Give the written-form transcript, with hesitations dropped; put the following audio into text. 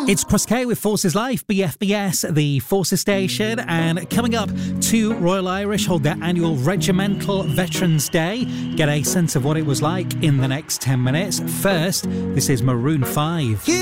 It's Chris Kay with Forces Life, BFBS, the Forces Station, and coming up, 2 Royal Irish hold their annual Regimental Veterans Day. Get a sense of what it was like in the next 10 minutes. First, this is Maroon 5.